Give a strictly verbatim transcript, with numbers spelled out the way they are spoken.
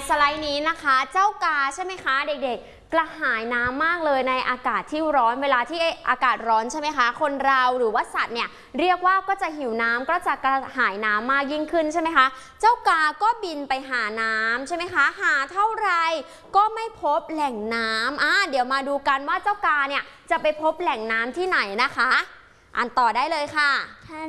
สไลด์นี้นะคะเจ้ากาใช่ไหมคะเด็กๆกระหายน้ำมากเลยในอากาศที่ร้อนเวลาที่อากาศร้อนใช่ไหมคะคนเราหรือว่าสัตว์เนี่ยเรียกว่าก็จะหิวน้ำก็จะกระหายน้ำมากยิ่งขึ้นใช่ไหมคะเจ้ากาก็บินไปหาน้ำใช่ไหมคะหาเท่าไรก็ไม่พบแหล่งน้ำอ่ะเดี๋ยวมาดูกันว่าเจ้ากาเนี่ยจะไปพบแหล่งน้ำที่ไหนนะคะอ่านต่อได้เลยค่ะ